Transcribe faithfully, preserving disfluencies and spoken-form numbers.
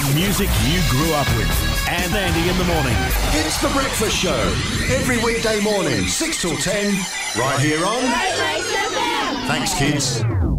music you grew up with. And Andy in the morning. It's The Breakfast Show. Every weekday morning, six till ten, right here on... Thanks, kids.